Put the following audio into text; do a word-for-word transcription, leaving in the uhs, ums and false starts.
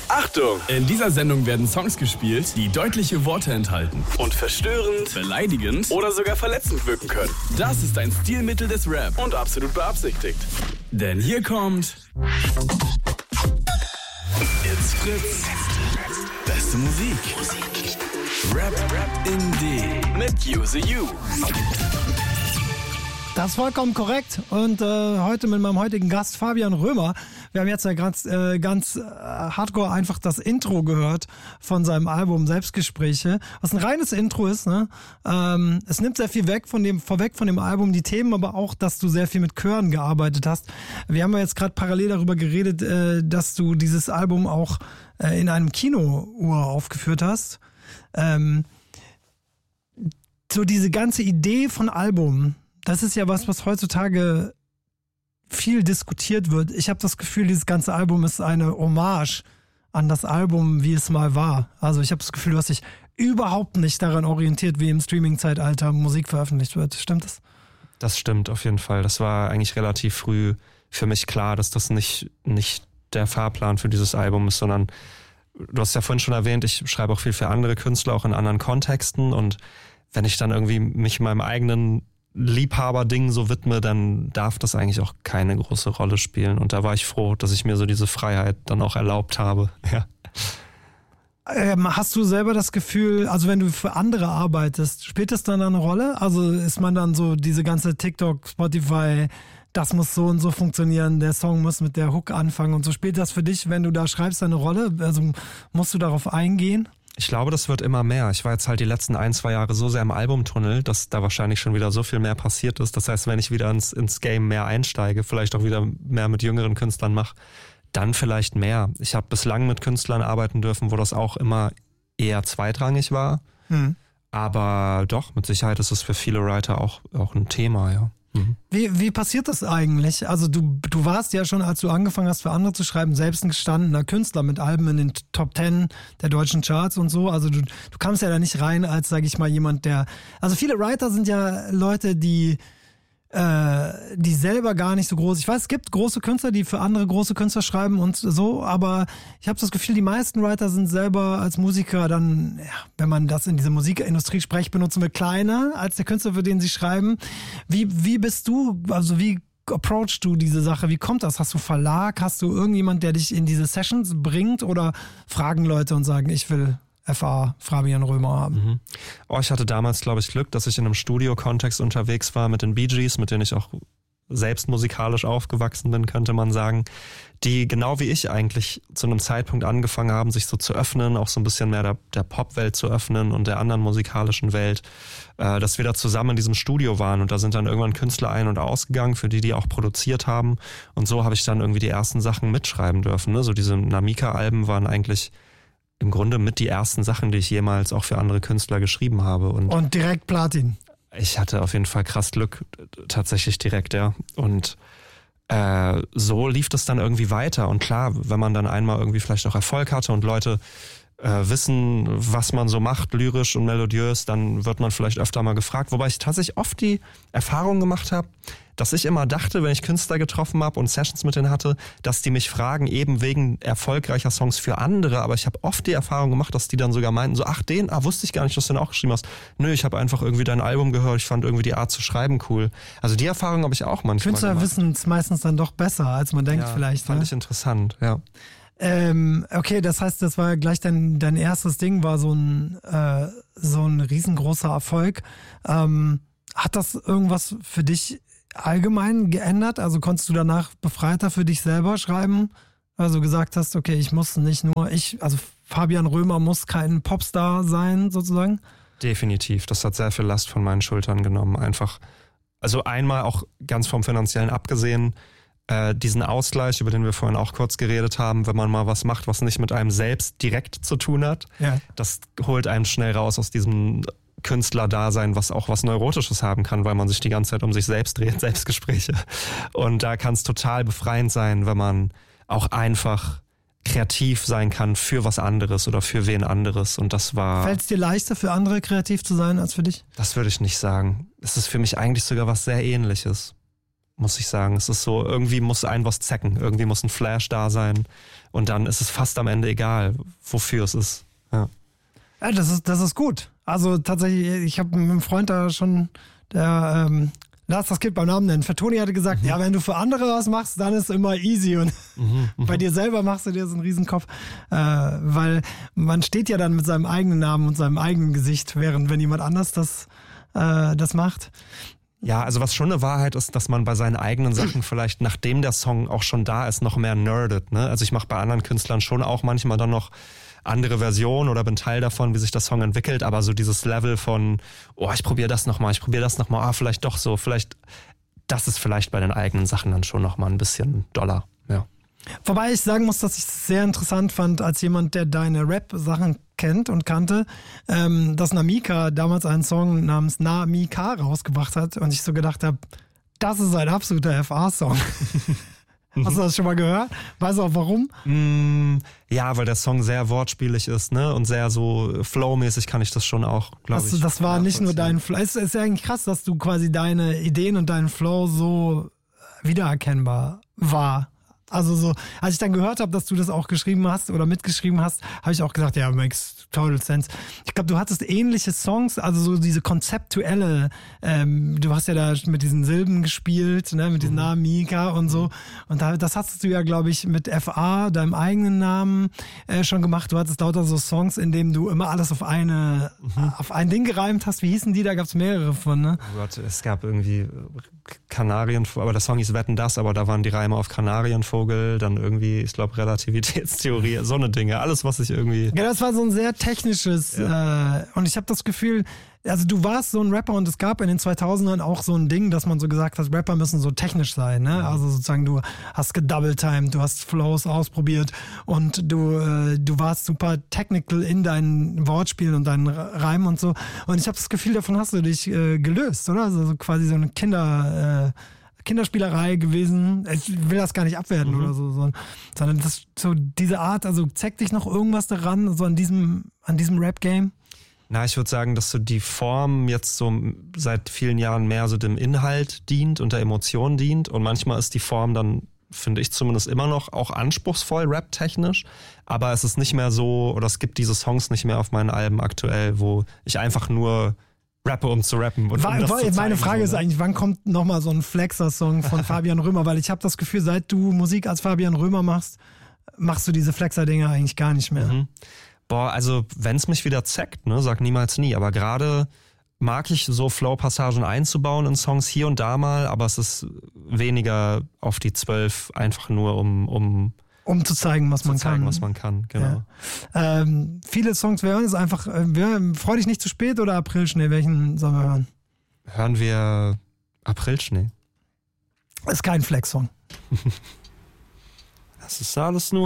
Achtung! In dieser Sendung werden Songs gespielt, die deutliche Worte enthalten und verstörend, beleidigend oder sogar verletzend wirken können. Das ist ein Stilmittel des Rap und absolut beabsichtigt. Denn hier kommt It's Fritz. Beste Musik. Rap, Rap in D mit Use You. Das ist vollkommen korrekt. Und äh, heute mit meinem heutigen Gast Fabian Römer. Wir haben jetzt ja ganz, äh, ganz äh, hardcore einfach das Intro gehört von seinem Album Selbstgespräche, was ein reines Intro ist. Ne? Ähm, es nimmt sehr viel weg von dem, vorweg von dem Album, die Themen, aber auch, dass du sehr viel mit Chören gearbeitet hast. Wir haben ja jetzt gerade parallel darüber geredet, äh, dass du dieses Album auch äh, in einem Kino aufgeführt hast. Ähm, so diese ganze Idee von Album, das ist ja was, was heutzutage viel diskutiert wird. Ich habe das Gefühl, dieses ganze Album ist eine Hommage an das Album, wie es mal war. Also ich habe das Gefühl, dass sich überhaupt nicht daran orientiert, wie im Streaming-Zeitalter Musik veröffentlicht wird. Stimmt das? Das stimmt auf jeden Fall. Das war eigentlich relativ früh für mich klar, dass das nicht, nicht der Fahrplan für dieses Album ist, sondern du hast ja vorhin schon erwähnt, ich schreibe auch viel für andere Künstler, auch in anderen Kontexten, und wenn ich dann irgendwie mich meinem eigenen Liebhaberding so widme, dann darf das eigentlich auch keine große Rolle spielen. Und da war ich froh, dass ich mir so diese Freiheit dann auch erlaubt habe. Ja. Ähm, hast du selber das Gefühl, also wenn du für andere arbeitest, spielt das dann eine Rolle? Also ist man dann so diese ganze TikTok, Spotify, das muss so und so funktionieren, der Song muss mit der Hook anfangen und so. Spielt das für dich, wenn du da schreibst, eine Rolle? Also musst du darauf eingehen? Ich glaube, das wird immer mehr. Ich war jetzt halt die letzten ein, zwei Jahre so sehr im Albumtunnel, dass da wahrscheinlich schon wieder so viel mehr passiert ist. Das heißt, wenn ich wieder ins, ins Game mehr einsteige, vielleicht auch wieder mehr mit jüngeren Künstlern mache, dann vielleicht mehr. Ich habe bislang mit Künstlern arbeiten dürfen, wo das auch immer eher zweitrangig war. Hm. Aber doch, mit Sicherheit ist es für viele Writer auch, auch ein Thema, ja. Mhm. Wie, wie passiert das eigentlich? Also du, du warst ja schon, als du angefangen hast, für andere zu schreiben, selbst ein gestandener Künstler mit Alben in den Top Ten der deutschen Charts und so. Also du, du kamst ja da nicht rein als, sage ich mal, jemand, der... Also viele Writer sind ja Leute, die äh, die selber gar nicht so groß... Ich weiß, es gibt große Künstler, die für andere große Künstler schreiben und so, aber ich habe das Gefühl, die meisten Writer sind selber als Musiker dann, ja, wenn man das in dieser Musikindustrie Sprech benutzen will, kleiner als der Künstler, für den sie schreiben. Wie, wie bist du, also wie approachst du diese Sache? Wie kommt das? Hast du Verlag? Hast du irgendjemand, der dich in diese Sessions bringt, oder fragen Leute und sagen, ich will F A Fabian Römer haben? Mhm. Oh, ich hatte damals, glaube ich, Glück, dass ich in einem Studio-Kontext unterwegs war mit den Bee Gees, mit denen ich auch selbst musikalisch aufgewachsen bin, könnte man sagen, die genau wie ich eigentlich zu einem Zeitpunkt angefangen haben, sich so zu öffnen, auch so ein bisschen mehr der, der Popwelt zu öffnen und der anderen musikalischen Welt, äh, dass wir da zusammen in diesem Studio waren, und da sind dann irgendwann Künstler ein- und ausgegangen, für die die auch produziert haben, und so habe ich dann irgendwie die ersten Sachen mitschreiben dürfen. Ne? So diese Namika-Alben waren eigentlich im Grunde mit die ersten Sachen, die ich jemals auch für andere Künstler geschrieben habe. Und, und direkt Platin. Ich hatte auf jeden Fall krass Glück, tatsächlich direkt, ja. Und äh, so lief das dann irgendwie weiter. Und klar, wenn man dann einmal irgendwie vielleicht auch Erfolg hatte und Leute äh, wissen, was man so macht, lyrisch und melodiös, dann wird man vielleicht öfter mal gefragt. Wobei ich tatsächlich oft die Erfahrung gemacht habe, dass ich immer dachte, wenn ich Künstler getroffen habe und Sessions mit denen hatte, dass die mich fragen, eben wegen erfolgreicher Songs für andere. Aber ich habe oft die Erfahrung gemacht, dass die dann sogar meinten, so, ach, den, ah, wusste ich gar nicht, dass du den auch geschrieben hast. Nö, ich habe einfach irgendwie dein Album gehört, ich fand irgendwie die Art zu schreiben cool. Also die Erfahrung habe ich auch manchmal Künstler gemacht. wissen es meistens dann doch besser, als man denkt, ja, vielleicht. Fand ne? ich interessant, ja. Ähm, okay, das heißt, das war gleich dein, dein erstes Ding, war so ein, äh, so ein riesengroßer Erfolg. Ähm, hat das irgendwas für dich allgemein geändert? Also konntest du danach befreiter für dich selber schreiben? Also gesagt hast, okay, ich muss nicht nur, ich, also Fabian Römer muss kein Popstar sein, sozusagen? Definitiv, das hat sehr viel Last von meinen Schultern genommen. Einfach, also einmal auch ganz vom Finanziellen abgesehen, äh, diesen Ausgleich, über den wir vorhin auch kurz geredet haben, wenn man mal was macht, was nicht mit einem selbst direkt zu tun hat, ja. Das holt einen schnell raus aus diesem Künstlerdasein, was auch was Neurotisches haben kann, weil man sich die ganze Zeit um sich selbst dreht, Selbstgespräche. Und da kann es total befreiend sein, wenn man auch einfach kreativ sein kann für was anderes oder für wen anderes. Und das war... Fällt es dir leichter, für andere kreativ zu sein als für dich? Das würde ich nicht sagen. Es ist für mich eigentlich sogar was sehr Ähnliches. muss ich sagen. Es ist so, irgendwie muss ein was zecken, irgendwie muss ein Flash da sein und dann ist es fast am Ende egal, wofür es ist. Ja, ja das ist, das ist gut. Also tatsächlich, ich habe mit einem Freund da schon, der ähm, lass das Kind beim Namen nennen. Für Toni hatte gesagt, mhm. ja, wenn du für andere was machst, dann ist immer easy und mhm, bei dir selber machst du dir so einen Riesenkopf, äh, weil man steht ja dann mit seinem eigenen Namen und seinem eigenen Gesicht, während wenn jemand anders das, äh, das macht. Ja, also was schon eine Wahrheit ist, dass man bei seinen eigenen Sachen vielleicht, nachdem der Song auch schon da ist, noch mehr nerdet. Ne? Also ich mache bei anderen Künstlern schon auch manchmal dann noch andere Version oder bin Teil davon, wie sich der Song entwickelt, aber so dieses Level von, oh, ich probiere das nochmal, ich probiere das nochmal, ah, vielleicht doch so, vielleicht, das ist vielleicht bei den eigenen Sachen dann schon nochmal ein bisschen doller, ja. Wobei ich sagen muss, dass ich es sehr interessant fand, als jemand, der deine Rap-Sachen kennt und kannte, ähm, dass Namika damals einen Song namens Namika rausgebracht hat und ich so gedacht habe, das ist ein absoluter F A-Song. Hast du das schon mal gehört? Weißt du auch warum? Mm, ja, weil der Song sehr wortspielig ist, ne? Und sehr so flowmäßig kann ich das schon auch, glaube ich. Also das war nicht nur dein Flow. Es ist ja eigentlich krass, dass du quasi deine Ideen und deinen Flow so wiedererkennbar war. Also so, als ich dann gehört habe, dass du das auch geschrieben hast oder mitgeschrieben hast, habe ich auch gedacht, ja, makes total sense. Ich glaube, du hattest ähnliche Songs, also so diese konzeptuelle, ähm, du hast ja da mit diesen Silben gespielt, ne, mit diesen mhm. Namen Mika und so. Und da, das hast du ja, glaube ich, mit F A, deinem eigenen Namen, äh, schon gemacht. Du hattest lauter so Songs, in denen du immer alles auf eine, mhm. auf ein Ding gereimt hast. Wie hießen die? Da gab es mehrere von, ne? Oh Gott, es gab irgendwie Kanarien, aber der Song hieß Wetten, das, aber da waren die Reime auf Kanarienvogel, dann irgendwie, ich glaube, Relativitätstheorie, so eine Dinge, alles, was ich irgendwie... Ja, das war so ein sehr technisches, ja. äh, und ich habe das Gefühl, also du warst so ein Rapper und es gab in den zweitausendern auch so ein Ding, dass man so gesagt hat, Rapper müssen so technisch sein, ne? Also sozusagen du hast gedouble-timed, du hast Flows ausprobiert und du äh, du warst super technical in deinen Wortspielen und deinen Reimen und so. Und ich habe das Gefühl, davon hast du dich äh, gelöst, oder? Also so quasi so eine Kinder äh, Kinderspielerei gewesen. Ich will das gar nicht abwerten mhm. oder so, sondern das so diese Art, also zeigt dich noch irgendwas daran, so an diesem an diesem Rap-Game? Na, ich würde sagen, dass so die Form jetzt so seit vielen Jahren mehr so dem Inhalt dient und der Emotion dient und manchmal ist die Form dann, finde ich zumindest immer noch auch anspruchsvoll, rap-technisch, aber es ist nicht mehr so, oder es gibt diese Songs nicht mehr auf meinen Alben aktuell, wo ich einfach nur rappe, um zu rappen. Und war, um das war, zu zeigen, meine Frage so, ne? ist eigentlich, wann kommt nochmal so ein Flexer-Song von Fabian Römer, weil ich habe das Gefühl, seit du Musik als Fabian Römer machst, machst du diese Flexer-Dinger eigentlich gar nicht mehr. Mhm. Boah, also wenn es mich wieder zackt, ne, sag niemals nie, aber gerade mag ich so Flow-Passagen einzubauen in Songs hier und da mal, aber es ist weniger auf die zwölf, einfach nur um um um zu zeigen, was zu man zeigen, kann. was man kann, genau. Ja. Ähm, viele Songs, wir hören es einfach, wir, freu dich nicht zu spät oder Aprilschnee, welchen sollen wir hören? Hören wir Aprilschnee. Ist kein Flex-Song. Das ist alles nur